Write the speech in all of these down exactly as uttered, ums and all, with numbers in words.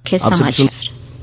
मुख्य समाचार।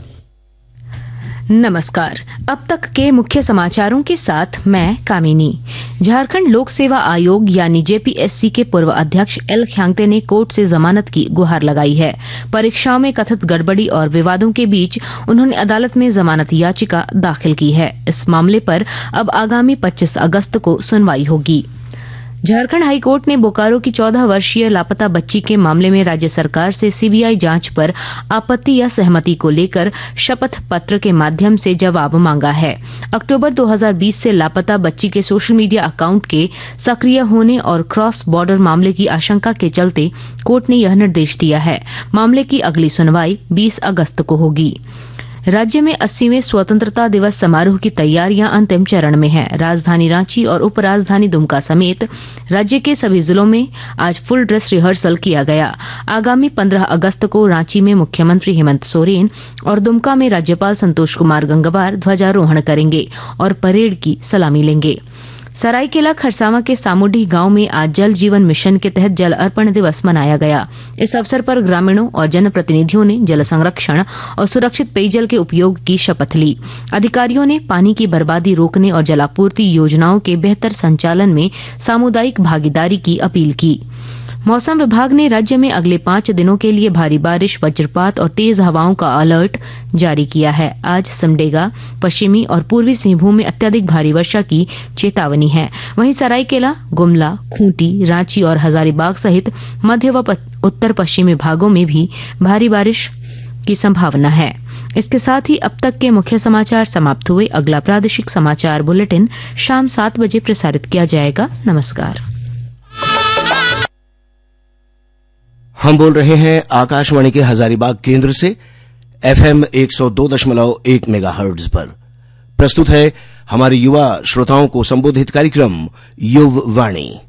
नमस्कार। अब तक के मुख्य समाचारों के साथ मैं कामिनी। झारखंड लोक सेवा आयोग यानी जेपीएससी के पूर्व अध्यक्ष एल ख्यांगते ने कोर्ट से जमानत की गुहार लगाई है। परीक्षाओं में कथित गड़बड़ी और विवादों के बीच उन्होंने अदालत में जमानत याचिका दाखिल की है। इस मामले पर अब आगामी पच्चीस अगस्त को सुनवाई होगी। झारखंड हाईकोर्ट ने बोकारो की चौदह वर्षीय लापता बच्ची के मामले में राज्य सरकार से सीबीआई जांच पर आपत्ति या सहमति को लेकर शपथ पत्र के माध्यम से जवाब मांगा है। अक्टूबर दो हज़ार बीस से लापता बच्ची के सोशल मीडिया अकाउंट के सक्रिय होने और क्रॉस बॉर्डर मामले की आशंका के चलते कोर्ट ने यह निर्देश दिया है। मामले की अगली सुनवाई बीस अगस्त को होगी। राज्य में अस्सीवें स्वतंत्रता दिवस समारोह की तैयारियां अंतिम चरण में हैं। राजधानी रांची और उपराजधानी दुमका समेत राज्य के सभी जिलों में आज फुल ड्रेस रिहर्सल किया गया। आगामी पंद्रह अगस्त को रांची में मुख्यमंत्री हेमंत सोरेन और दुमका में राज्यपाल संतोष कुमार गंगवार ध्वजारोहण करेंगे और परेड की सलामी लेंगे। सरायकेला खरसावां के सामुडी गांव में आज जल जीवन मिशन के तहत जल अर्पण दिवस मनाया गया। इस अवसर पर ग्रामीणों और जनप्रतिनिधियों ने जल संरक्षण और सुरक्षित पेयजल के उपयोग की शपथ ली। अधिकारियों ने पानी की बर्बादी रोकने और जलापूर्ति योजनाओं के बेहतर संचालन में सामुदायिक भागीदारी की अपील की। मौसम विभाग ने राज्य में अगले पांच दिनों के लिए भारी बारिश, वज्रपात और तेज हवाओं का अलर्ट जारी किया है। आज सिमडेगा, पश्चिमी और पूर्वी सिंहभूम में अत्यधिक भारी वर्षा की चेतावनी है। वहीं सरायकेला, गुमला, खूंटी, रांची और हजारीबाग सहित मध्य व उत्तर पश्चिमी भागों में भी भारी बारिश की संभावना है। इसके साथ ही अब तक के मुख्य समाचार समाप्त हुए। अगला प्रादेशिक समाचार बुलेटिन शाम सात बजे प्रसारित किया जाएगा। नमस्कार। हम बोल रहे हैं आकाशवाणी के हजारीबाग केंद्र से एफएम एक सौ दो दशमलव एक मेगाहर्ट्ज पर। प्रस्तुत है हमारे युवा श्रोताओं को संबोधित कार्यक्रम युव वाणी।